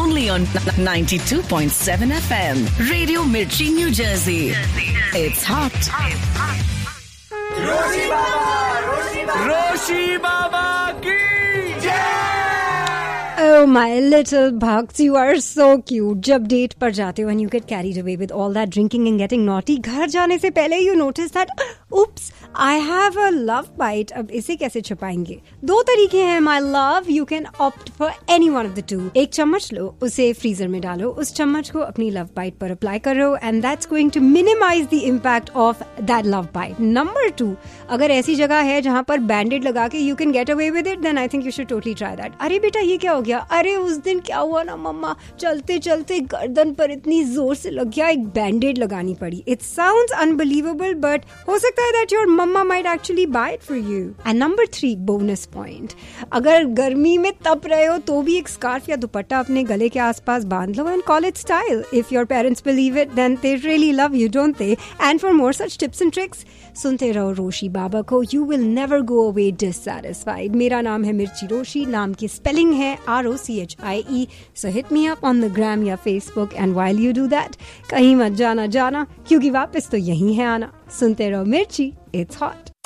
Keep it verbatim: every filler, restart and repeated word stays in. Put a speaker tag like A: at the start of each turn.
A: only on ninety-two point seven F M. Radio Mirchi, New Jersey. It's hot.
B: रोशी बाबा, रोशी बाबा की जय।
C: Oh my little bugs, you are so cute. जब date पर जाते हो and you get carried away with all that drinking and getting naughty, घर जाने से पहले you notice that, oops, I have a love bite. अब इसे कैसे छुपाएंगे? दो तरीके हैं my love. You can opt for any one of the two. एक चम्मच लो, उसे फ्रीजर में डालो, उस चम्मच को अपनी love bite पर अप्लाई करो and that's going to minimize the impact of that love bite. Number two, अगर ऐसी जगह है जहाँ पर बैंडेड लगा के you can get away with it, then I think you should totally try that. अरे बेटा ये क्या हो गया? अरे उस दिन क्या हुआ ना मम्मा, चलते चलते गर्दन पर इतनी जोर से लग गया, एक बैंडेड लगानी पड़ी. It sounds unbelievable, but हो सकता है that your mama might actually buy it for you. And number three, bonus point. अगर गर्मी में तप रहे हो तो भी एक स्कार्फ या दुपट्टा अपने गले के आसपास बांध लो and call it style. If your parents believe it, then they really love you, don't they? And for more such tips and tricks, सुनते रहो रोशी बाबा को. You will never go away dissatisfied. मेरा नाम है मिर्ची रोशी, नाम की स्पेलिंग है R O C H I E. So hit me up on the gram या Facebook, and while you do that, कहीं मत जाना जाना, क्योंकि वापस तो यहीं है आना. सुनते रहो मिर्ची, it's hot.